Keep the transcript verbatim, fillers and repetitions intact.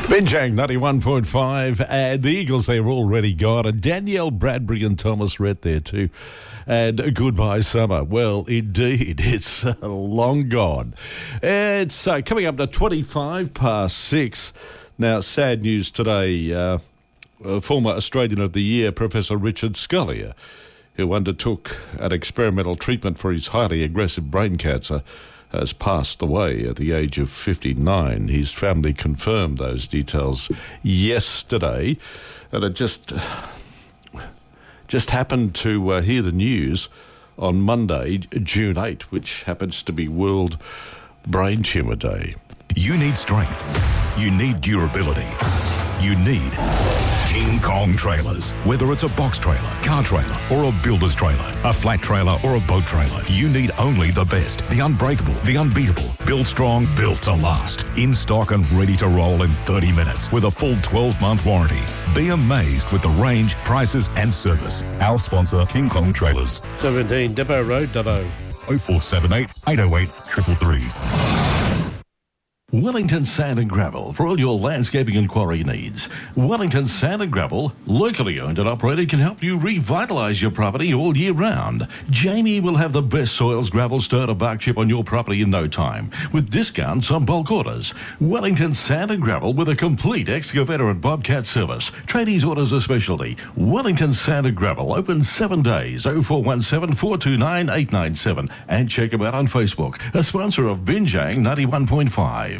Binjang ninety-one point five, and the Eagles, they're already gone, and Danielle Bradbury and Thomas Rhett there too. And goodbye summer. Well, indeed, it's uh, long gone. It's uh, coming up to twenty-five past six. Now, sad news today. Uh, uh, former Australian of the Year, Professor Richard Scullier, who undertook an experimental treatment for his highly aggressive brain cancer, has passed away at the age of fifty-nine. His family confirmed those details yesterday, and it just just happened to uh, hear the news on Monday, June eighth, which happens to be World Brain Tumour Day. You need strength. You need durability. You need King Kong trailers. Whether it's a box trailer, car trailer, or a builder's trailer, a flat trailer, or a boat trailer, you need only the best, the unbreakable, the unbeatable. Built strong, built to last. In stock and ready to roll in thirty minutes with a full twelve-month warranty. Be amazed with the range, prices, and service. Our sponsor, King Kong Trailers. seventeen Depot Road, Dubbo. oh four seven eight, eight oh eight, three three three. Wellington Sand and Gravel for all your landscaping and quarry needs. Wellington Sand and Gravel, locally owned and operated, can help you revitalise your property all year round. Jamie will have the best soils, gravel, stone or bark chip on your property in no time, with discounts on bulk orders. Wellington Sand and Gravel with a complete excavator and bobcat service. Tradies orders a specialty. Wellington Sand and Gravel, open seven days, oh four one seven, four two nine, eight nine seven. And check them out on Facebook, a sponsor of Binjang ninety-one point five.